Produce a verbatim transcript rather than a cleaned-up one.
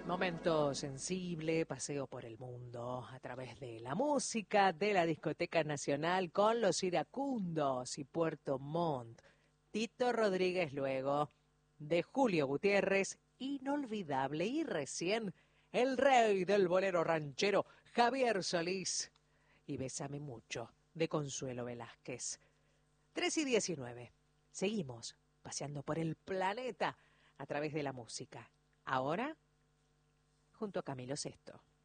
Momento sensible, paseo por el mundo a través de la música de la Discoteca Nacional con los iracundos y Puerto Montt. Tito Rodríguez luego, de Julio Gutiérrez, inolvidable, y recién el rey del bolero ranchero, Javier Solís, y Bésame mucho, de Consuelo Velázquez. tres y diecinueve. Seguimos paseando por el planeta a través de la música. Ahora, junto a Camilo Sesto.